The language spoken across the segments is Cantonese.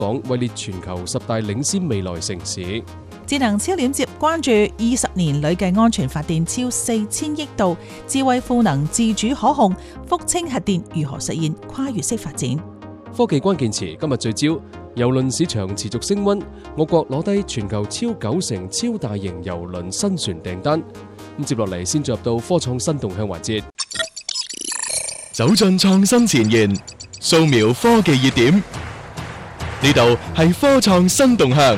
榜位列全球10大領先未來城市。 智能超鏈接關注20年累計安全發電超4000億度，智慧賦能自主可控，福清核電如何實現跨越式發展？ 科技關鍵詞今日聚焦，郵輪市場持續升溫，我國攞低全球超90%超大型郵輪新船訂單。咁接落嚟先進入到科創新動向環節， 走進創新前沿，掃描科技熱點，呢度係科創新動向。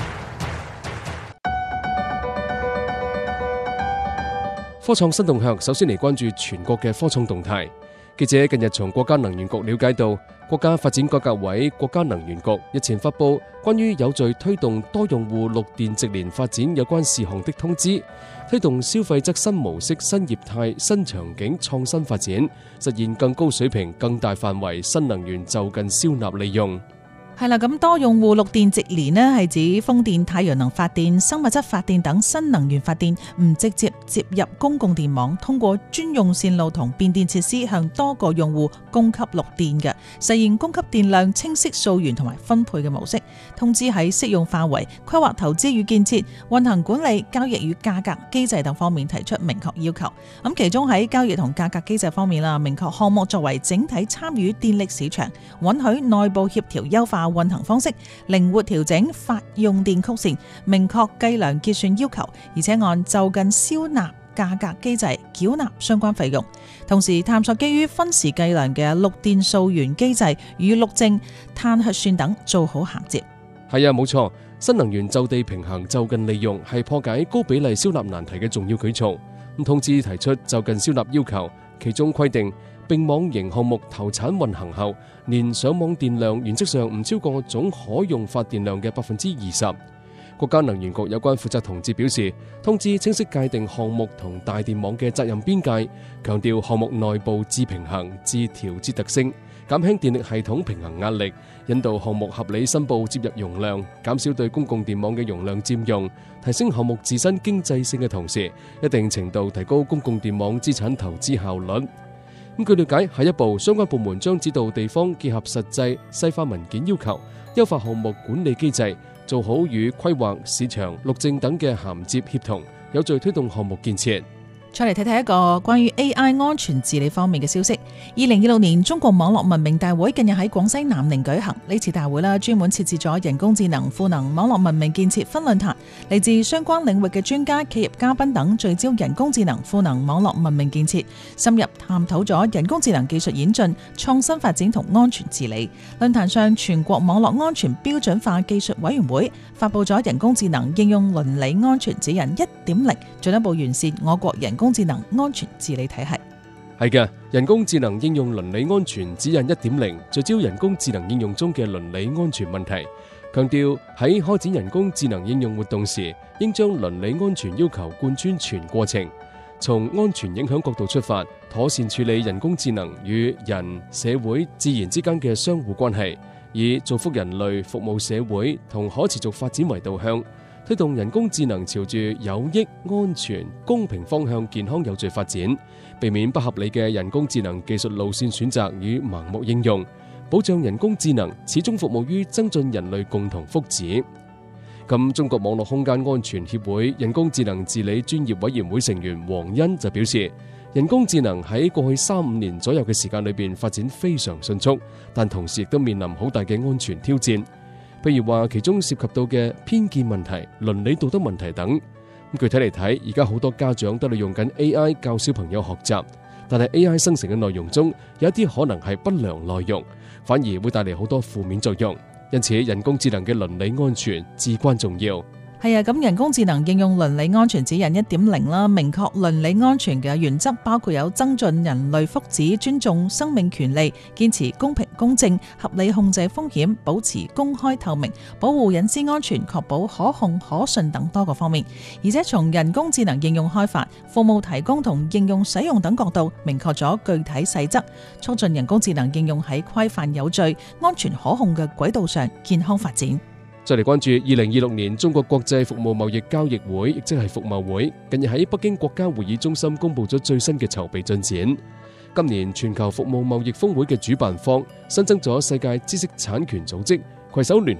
科創新動向首先嚟關注全國嘅科創動態。記者近日從國家能源局了解到，國家發展改革委、國家能源局日前發布關於有序推動多用戶綠電直連發展有關事項的通知，推動消費側新模式、新業態、新場景創新發展，實現更高水平、更大範圍新能源就近銷納利用。 係啦，咁多用戶綠電直連呢係指風電、太陽能發電、生物質發電等新能源發電唔直接接入公共電網，通過專用線路同變電設施向多個用戶供給綠電嘅，實現供給電量清晰溯源同埋分配嘅模式。通知喺適用範圍、規劃投資與建設、運行管理、交易與價格機制等方面提出明確要求。咁其中喺交易同價格機制方面啦，明確項目作為整體參與電力市場，允許內部協調優化運行方式，靈活調整發用電曲線，明確計量結算要求，而且按就近銷納價格機制繳納相關費用。同時探索基於分時計量嘅綠電溯源機制與綠證、碳核算等做好銜接。 係啊，冇錯，新能源就地平衡就近利用係破解高比例銷納難題嘅重要舉措。通知提出就近銷納要求，其中規定並網型項目投產運行後，年上網電量原則上唔超過總可用發電量嘅20%。國家能源局有關負責同志表示，通知清晰界定項目同大電網嘅責任邊界，強調項目內部自平衡、自調節特性，減輕電力系統平衡壓力，引導項目合理申報接入容量，減少對公共電網嘅容量佔用，提升項目自身經濟性嘅同時，一定程度提高公共電網資產投資效率。據了解，下一步相關部門將指導地方結合實際細化文件要求，優化項目管理機制，做好與規劃、市場、綠證等嘅銜接協同，有序推動項目建設。 再嚟睇睇一個關於 AI 安全治理方面嘅消息。2026年中國網絡文明大會近日喺廣西南寧舉行，呢次大會專門設置咗人工智能賦能網絡文明建設分論壇，嚟自相關領域嘅專家、企業嘉賓等聚焦人工智能賦能網絡文明建設，深入探討咗人工智能技術演進、創新發展同安全治理。論壇上，全國網絡安全標準化技術委員會發布咗人工智能應用倫理安全指引 1.0， 進一步完善我國人工智能安全治理體系。 係嘅，人工智能應用倫理安全指引 1.0 聚焦人工智能應用中嘅倫理安全問題，強調喺開展人工智能應用活動時，應將倫理安全要求貫穿全過程，從安全影響角度出發，妥善處理人工智能與人、社會、自然之間嘅相互關係，以造福人類、服務社會同可持續發展為導向，推動人工智能朝住有益、安全、公平方向健康有序發展，避免不合理嘅人工智能技術路線選擇與盲目應用，保障人工智能始終服務於增進人類共同福祉。咁中國網絡空間安全協會人工智能治理專業委員會成員黃欣就表示，人工智能喺過去3-5年左右嘅時間裏邊發展非常迅速，但同時亦都面臨好大嘅安全挑戰。譬如話，其中涉及到嘅偏見問題、倫理道德問題等。具體嚟睇，而家好多家長都利用緊 AI 教小朋友學習，但係 AI 生成嘅內容中有一啲可能係不良內容，反而會帶嚟好多負面作用。因此，人工智能嘅倫理安全至關重要。 係啊，咁人工智能應用倫理安全指引 1.0 啦，明確倫理安全嘅原則包括有增進人類福祉、尊重生命權利、堅持公平公正、合理控制風險、保持公開透明、保護隱私安全、確保可控可信等多個方面。而且從人工智能應用開發、服務提供同應用使用等角度，明確咗具體細則，促進人工智能應用喺規範有序、安全可控嘅軌道上健康發展。 再嚟關注2026年中國國際服務貿易交易會，亦即係服貿會，近日喺北京國家會議中心公布咗最新嘅籌備進展。今年全球服務貿易峰會嘅主辦方新增咗世界知識產權組織，攜手聯